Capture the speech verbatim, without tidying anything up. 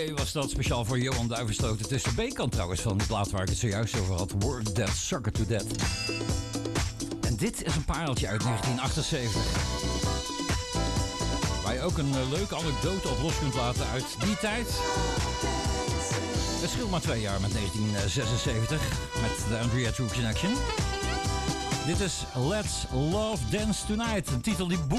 Was dat speciaal voor Johan Duivenstoten tussen de B-kant trouwens van die plaat waar ik het zojuist over had. Work That Sucker to Death. En dit is een pareltje uit negentien achtenzeventig. Waar je ook een uh, leuke anekdote op los kunt laten uit die tijd. Het scheelt maar twee jaar met negentien zesenzeventig. Met de Andrea Troops in Action. Dit is Let's Love Dance Tonight. Een titel die boem